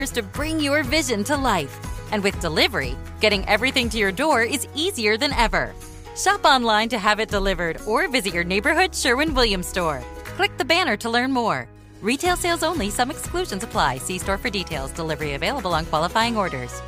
to bring your vision to life. And with delivery, getting everything to your door is easier than ever. Shop online to have it delivered or visit your neighborhood Sherwin-Williams store. Click the banner to learn more. Retail sales only. Some exclusions apply. See store for details. Delivery available on qualifying orders.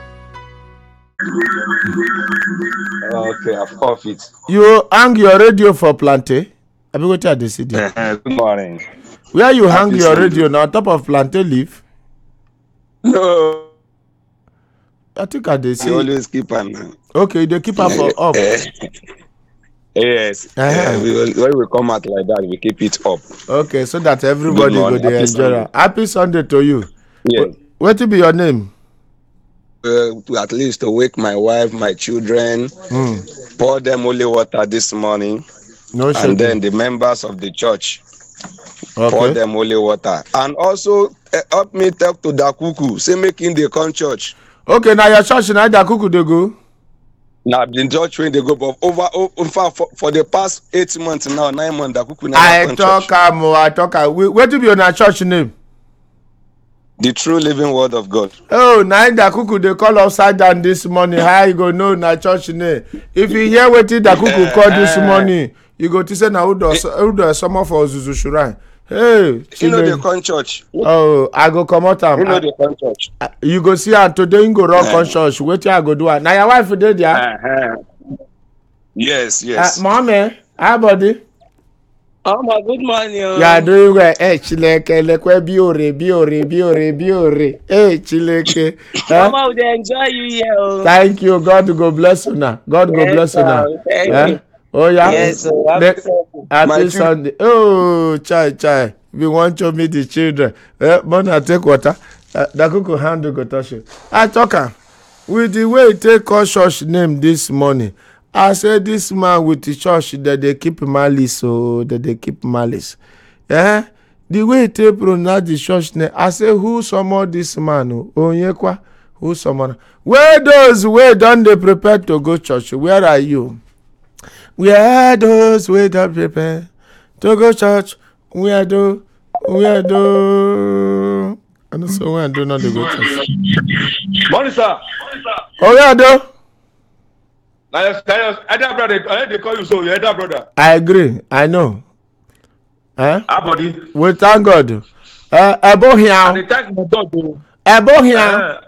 Okay, I've off it. You hang your radio for plantain? I be waiting at the city. Good morning. Where you hang your radio now? On top of plantain leaf? No. I think I did see. You always keep an. Okay, they keep up up. Yes. When we come out like that, we keep it up. Okay, so that everybody go there enjoy. Happy Sunday to you. Yes. What will be your name? To at least to wake my wife, my children, pour them holy water this morning, and then the members of the church pour them holy water, and also help me talk to Dakuku, say making the come church. Okay, now your church now Dakuku they go. Now the church when they go, but in fact for the past 8 months now, 9 months Dakuku never I talk. What will be your church name? The True Living Word of God. Oh, now Dakuku they call upside down this morning. How you go know na church name? If you hear what Dakuku call this morning, you go to say na who do summer for Zuzu Shrine. Hey, you know the con church. Oh, I go come out am. You know the con church. You go see am today. You go run con church. Wetin I go do? Now your wife dey there. Yes. Mommy, how body? Oh my good morning. You are doing well. Hey, Chileke, lekwe biore. Hey, Chileke. Mama, we enjoy you here. Thank you. God go bless you now. God go bless you now. Thank you. Oh yeah. Yes, happy Sunday. Oh, chai. We want to meet the children. Mona take water. Dakuku handle go touch you. I talk with the way take call church name this morning. I said this man with the church that they keep malice, Yeah, the way they pronounce the church name. I say who summon this man? Oh yeah, who summon? Where those way done they prepare to go church? Where are you? Where are those way that prepare to go church? Where do? I don't know where do not to go church. Morning, sir. Oh yeah, do. Elder brother, they call you so. Your elder brother. I agree. I know. Body. We thank God. Ebo here. And they thank my God. Ebo here.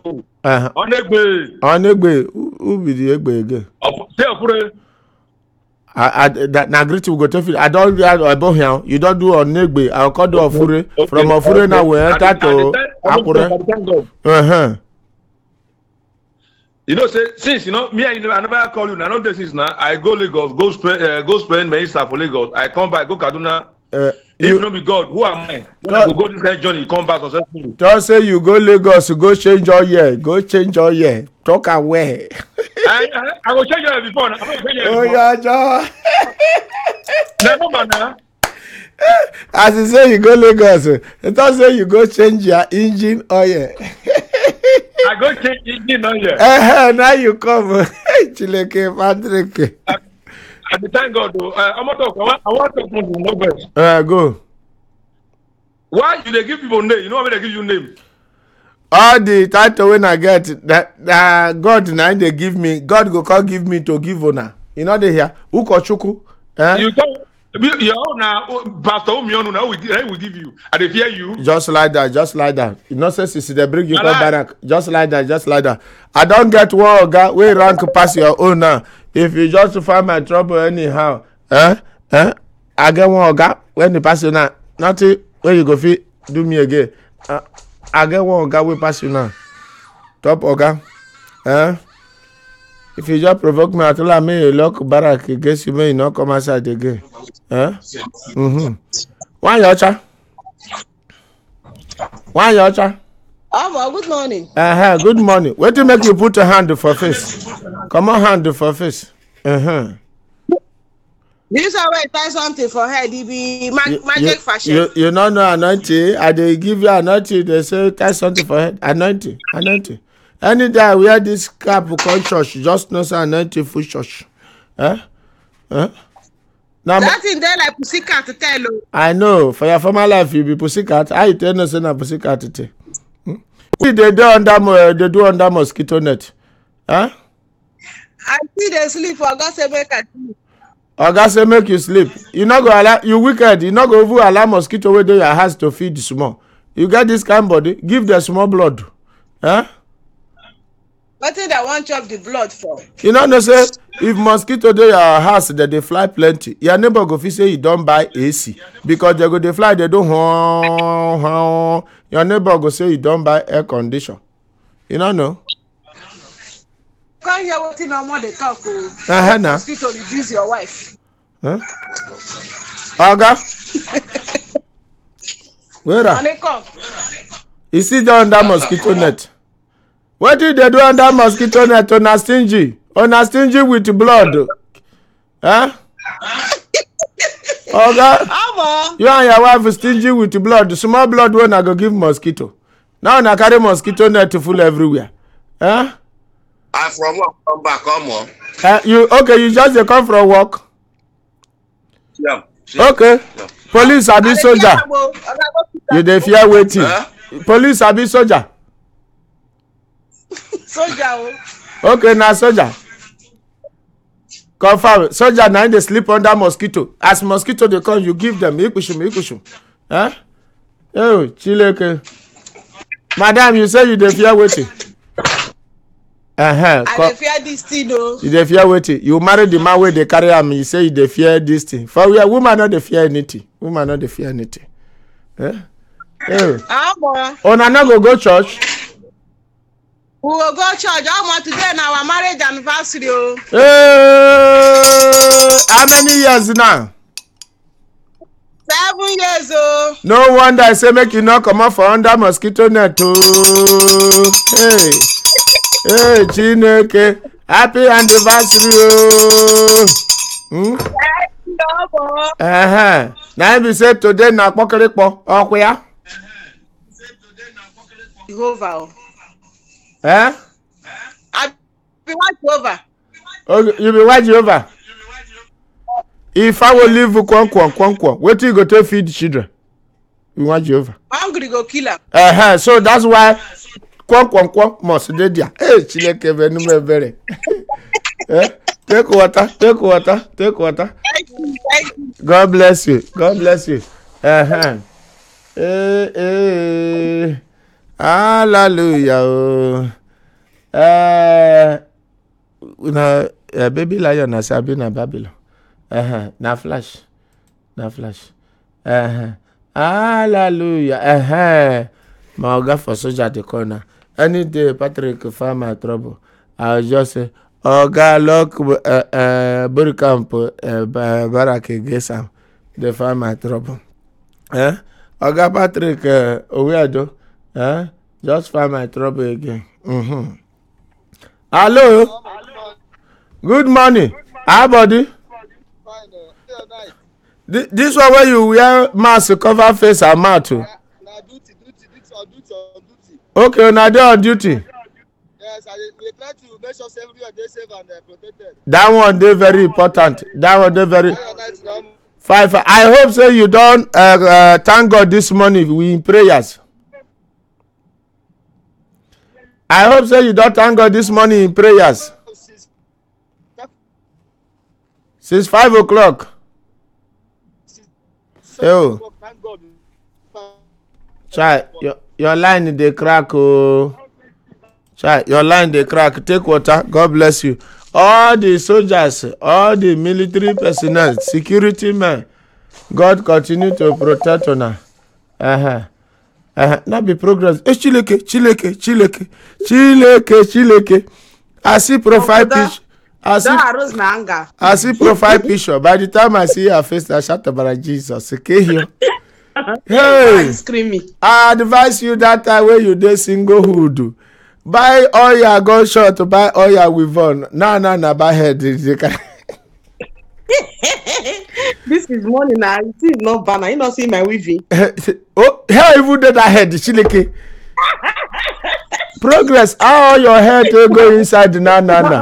Onegbe. Who be the Egbe again? Say Okure. Na greet we go to feel. I don't do Ebo here. You don't do Onegbe. I'll call do Ofure. From Ofure now we enter to Akure. You know, since me and I never call you. I know this is now. I go Lagos, go spend minister for Lagos. I come back, go Kaduna. If you not be God, who am I? Go this kind of journey, come back successfully. Don't say you go Lagos, go change all year. Talk away. I will change your before. Oh yeah, John. Never. As you say you go Lagos, it don't say you go change your engine oil. I go change engine oil. Now you come. Chileke, Patrick. I thank God. I want to talk to nobody. Go. Why you they give people name? You know why they give you name? All the title when I get that God now they give me. God go come give me to give honor. You know they hear. Ukochuku. You come. Your now, Pastor Umionu now will give you. I they fear you. Just like that. You know, say they bring you come back. Just like that. I don't get one guy we rank pass your own now. If you just find my trouble anyhow, I get one guy when you pass you now. Nothing when you go fit do me again. I get one guy we pass you now. Top oga, If you just provoke me, I tell me lock barak against you, may not come outside again. Why your good morning. Good morning. Wait to make you put a hand for face. Come on, hand for face. This always tie something for head. It be magic fashion. You know anointing. I they give you anointing. They say tie something for head. Anointing. Any day I wear this cap called church, just know say anointing full church. Now that in there like pussycat to tell you. I know. For your former life, you be pussycat. I tell no say na pussycat today. They do under mosquito net. Huh? I see they sleep. Oga say make I sleep. Oga say make you sleep. You not go allow you wicked. You not go even allow mosquito wey dey your house to feed small. You get this kind body, give them small blood. Huh? What did I want chop the blood for? You know say if mosquito dey your house that they fly plenty, your neighbor go feel say you don't buy AC because they go they fly they do your neighbor go say you don't buy air condition. You know? Can't hear what no more they talk. Nah. Mosquito reduce your wife. Huh? Oga. Where are? You see the under mosquito net. What did they do under mosquito net? On a stingy with blood. Huh? Oga, you and your wife stingy with blood. Small blood when I go give mosquito. Now I carry mosquito net full everywhere. Huh? I'm from work, come back, come on. You just come from work? Yeah. Okay. Yeah. Police abi soldier. You dey fear waiting. Police abi soldier. Soldier. Okay, now soldier. Confirm. Soldier now they sleep under mosquito. As mosquito they come, you give them. Ikushum. Huh? Oh, Chileke. Madam, you say you dey fear waiting. I dey fear this thing, though. You dey fear waiting. You marry the man where they carry am. You say you dey fear this thing. For we are woman not dey fear anything. Woman not dey fear anything. Eh? Una no go church. We will go church. I want today na our marriage anniversary. How many years now? 7 years old. No wonder I say make you not come out for under mosquito net. Hey, Chineke, happy anniversary. Now if you say today na pokerepo, okwya. Jehovah. I be watch Jehovah. Okay, you be watch Jehovah. If I will leave kwon, wait till you go to feed children. You watch Jehovah. Hungry go kill her. So that's why kwon must dey there. Hey, Chineke venume very. Take water. Thank you. God bless you. Hallelujah. Baby lion na sabi na Babylon. Na flash. Hallelujah. My oga for soldier at the corner. Any day Patrick find my trouble, I'll just say, Oga lock Burkamp Barak against him. They find my trouble. Oga Patrick Oweado, just find my trouble again. Hello. Good morning. How body? This one where you wear mask cover face and mouth. Duty. Okay, now they on duty. Yes, we try to make sure everyone is safe and protected. That one they very important. Five. I hope so you don't thank God this morning we in prayers. I hope so you don't thank God this morning in prayers. Since 5 o'clock. Oh. Chai, your line dey crack. Oh. Chai, your line dey crack. Take water. God bless you. All the soldiers, all the military personnel, security men, God continue to protect una. Not be progress. Chileke. I see profile picture. I see profile picture. By the time I see her face, I shout about Jesus. Okay, here. Hey, I advise you that time when you dey singlehood. Buy all your gunshot, buy all your weapon. No, buy head. This is morning now. You see no banner. You not see my weaving. Oh, how even did that head, Chileke? Progress. How your head to go inside? No.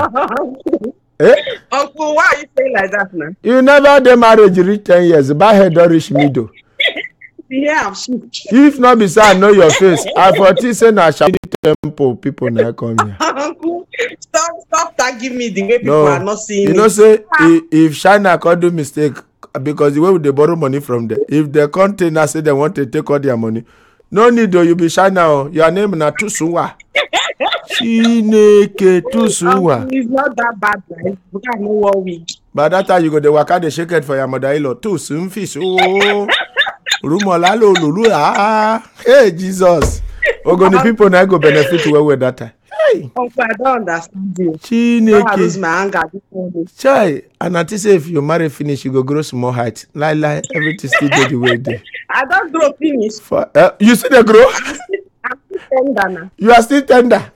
Uncle, why are you saying like that now? You never dey marriage reach 10 years. Buy head don't reach middle. Yeah, if not be say I know your face, I for say na tempo people now come here. Stop tagging me the way people are not seeing you know, say if China can't do mistake because the way they borrow money from them, if the container say they want to take all their money, no need though, you be China. Your name na Tusuwa. Chineke Tusuwa. It's not that bad, right? We can't know what we. By that time you go the waka the shake it for your mother-in-law. Tusum fish. Oh, Rumolalo Lulu. Ah, hey Jesus. Ogoni people now go benefit well with that time. Hey. Uncle, I don't understand you. Chineke. I lose my anger this morning. Chai, and I say if you marry finish, you go grow small height. Like everything still go the way there. I don't grow finish. You see the grow? I'm still tender now. You are still tender.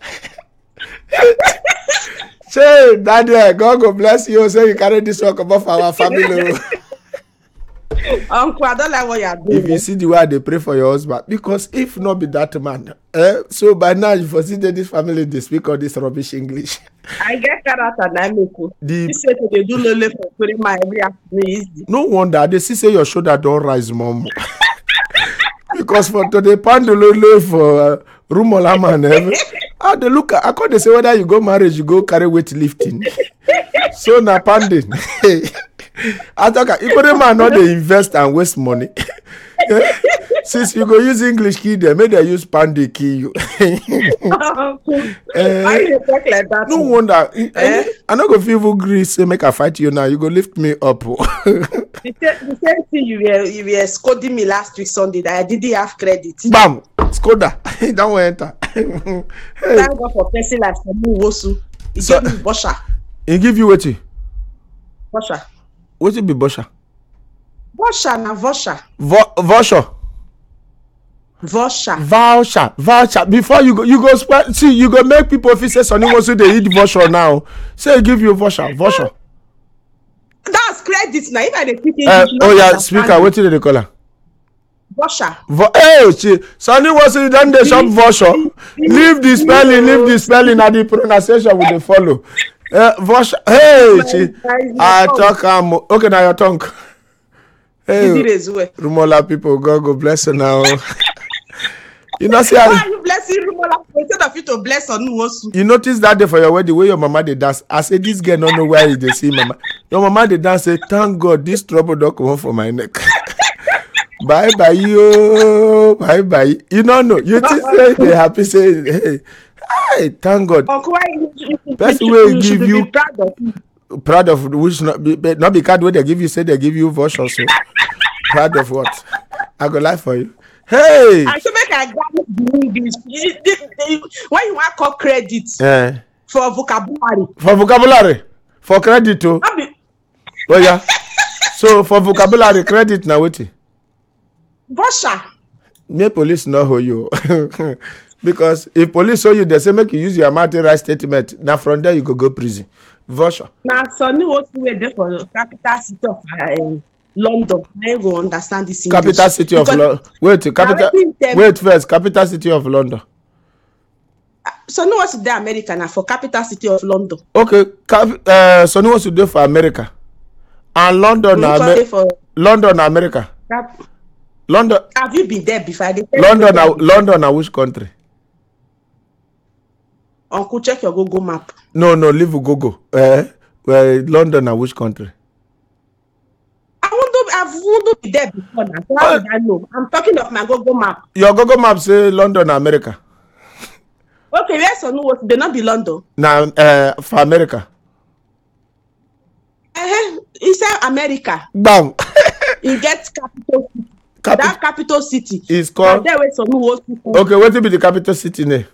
Say, Daddy, God go bless you. Say you carry this work above our family. Uncle, I don't like what you are doing. If you see the way they pray for your husband, because if not be that man, so by now you foresee that this family they speak all this rubbish English. I get character and I make it. This say they do no left for putting my every afternoon easy. No wonder they see say your shoulder don't rise, mom. Because for today pandololo for Rumolama and every. They look at they say whether you go marriage, you go carry weight lifting. So na panding. I talk if a man not they invest and waste money. Since you go use English key them, may they use pandy key you. I talk like that. No wonder. I not go feel agree say make I fight you now. You go lift me up. The same thing you were scolding me last week Sunday that I didn't have credit. Bam! Skoda. That will enter. Thank God for person like Samu Wosu. He gave me Bosha. He give you what? Bosha. What it be Bosha? Bosha na Vosha. Voucher. Voucher. Voucher. Before you go see, you go make people feel say Sonny Wosu they eat voucher now. Say give you voucher. That's credit now. If I dey speak English. Speaker, what did they call her? Voucher. Sonny Wosu done the shop voucher. Leave the spelling and the pronunciation will follow. Voucher. I talk okay now your tongue. Hey, Rumola people, God go bless you now. You know, see, why are you blessing Rumola instead of you to bless Onuwosu? You notice that day for your wedding, where your mama they dance. I say this girl don't know where they see mama. Your mama they dance say, thank God this trouble don't come for my neck. Bye. You don't know. You just say they happy say, hey, thank God. Uncle, best way give you proud of which not be card where they give you say they give you voucher so proud of what? I go lie for you. Hey! I should make a doing this. Why you want call credit? For vocabulary. For vocabulary? For credit too? Oh yeah. So for vocabulary credit now what? Voucher. May police know who you. Because if police saw you, they say make you use your matter right statement. Now from there you go prison. Voucher. Now Sonny was there for the capital city of London. I go understand this English. Capital city of London. Wait first. Capital city of London. Sonny was there America now for capital city of London. Okay. Sonny was there for America. And London London America. London. Have you been there before? London which country? Uncle, check your Google map. No, leave Google. London which country? I wouldn't be there before now. So how did I know? I'm talking of my Google map. Your Google map say London, America. Okay, yes or no? They not be London. Now, for America. He said America. Bam. You get capital city. That capital city is called. Okay, what will be the capital city name?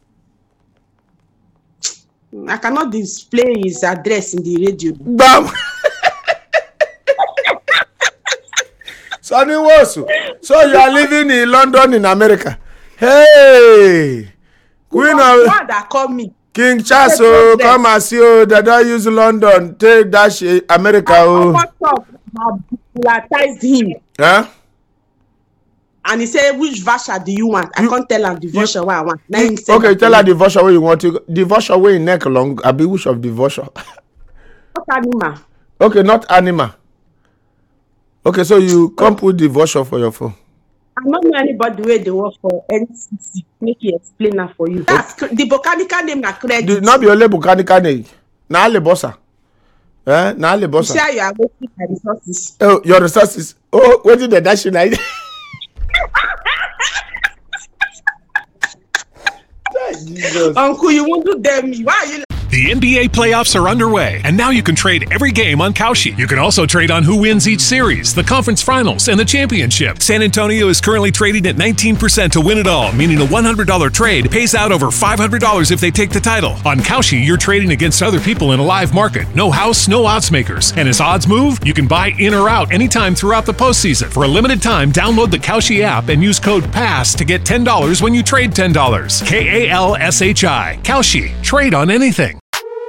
I cannot display his address in the radio. Bam. Sonny Wosu. So you are living in London in America. Hey. Queen of that call me. King Charles, come and see you. They don't use London. Take that shit, America. Baptized him. Huh? And he said, which version do you want? I can't tell him the version what I want. Okay, tell her the version where you want to. The version where you neck long. I be which of the version? Not animal. Okay, not animal. Okay, so you come put the version for your phone. I'm not know anybody where they work for NCC. Make you explain that for you. That's the botanical name na credit. Not be only botanical name. Na alle bossa. Na alle bossa. Share your resources. Oh, your resources. Oh, what did the dash like? Uncle, you won't do them. Why are you? The NBA playoffs are underway, and now you can trade every game on Kalshi. You can also trade on who wins each series, the conference finals, and the championship. San Antonio is currently trading at 19% to win it all, meaning a $100 trade pays out over $500 if they take the title. On Kalshi, you're trading against other people in a live market. No house, no odds makers. And as odds move, you can buy in or out anytime throughout the postseason. For a limited time, download the Kalshi app and use code PASS to get $10 when you trade $10. KALSHI. Kalshi. Trade on anything.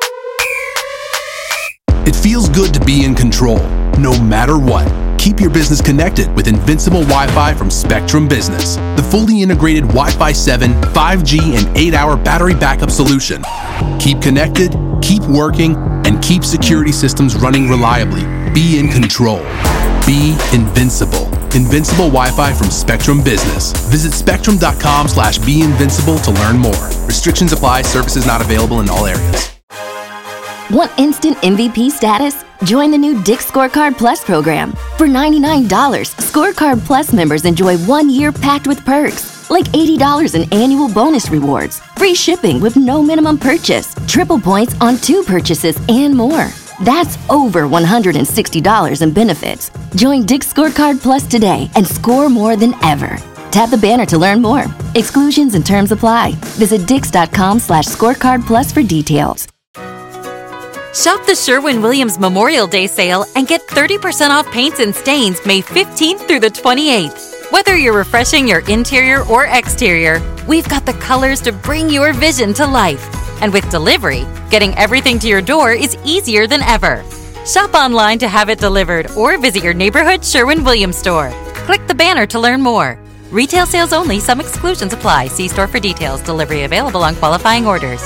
It feels good to be in control, no matter what. Keep your business connected with Invincible Wi-Fi from Spectrum Business, the fully integrated Wi-Fi 7, 5G, and 8-hour battery backup solution. Keep connected, keep working, and keep security systems running reliably. Be in control. Be invincible. Invincible Wi-Fi from Spectrum Business. Visit spectrum.com/beinvincible to learn more. Restrictions apply. Services not available in all areas. Want instant MVP status? Join the new Dick's Scorecard Plus program. For $99, Scorecard Plus members enjoy 1 year packed with perks, like $80 in annual bonus rewards, free shipping with no minimum purchase, triple points on 2 purchases, and more. That's over $160 in benefits. Join Dick's Scorecard Plus today and score more than ever. Tap the banner to learn more. Exclusions and terms apply. Visit dix.com/scorecard plus for details. Shop the Sherwin-Williams Memorial Day sale and get 30% off paints and stains May 15th through the 28th. Whether you're refreshing your interior or exterior, we've got the colors to bring your vision to life. And with delivery, getting everything to your door is easier than ever. Shop online to have it delivered or visit your neighborhood Sherwin-Williams store. Click the banner to learn more. Retail sales only. Some exclusions apply. See store for details. Delivery available on qualifying orders.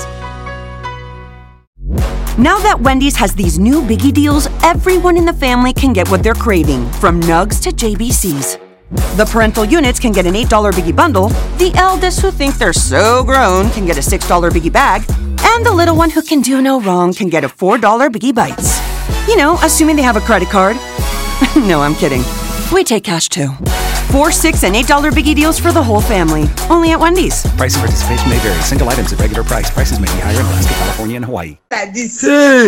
Now that Wendy's has these new biggie deals, everyone in the family can get what they're craving, from nugs to JBCs. The parental units can get an $8 biggie bundle, the eldest who think they're so grown can get a $6 biggie bag, and the little one who can do no wrong can get a $4 biggie bites. You know, assuming they have a credit card. No, I'm kidding. We take cash too. 4, 6, and $8 biggie deals for the whole family. Only at Wendy's. Price and participation may vary. Single items at regular price. Prices may be higher in Alaska, California, and Hawaii. Like this. Hey.